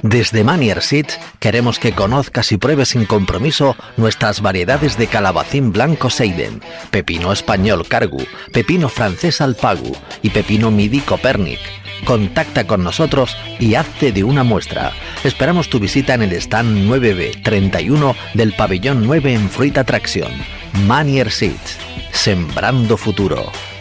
Desde Manier Seeds queremos que conozcas y pruebes sin compromiso nuestras variedades de calabacín blanco Seiden, pepino español Cargu, pepino francés Alpagu y pepino midi Copernic. Contacta con nosotros y hazte de una muestra. Esperamos tu visita en el stand 9B31 del pabellón 9 en Fruit Attraction. Manier Seeds, sembrando futuro.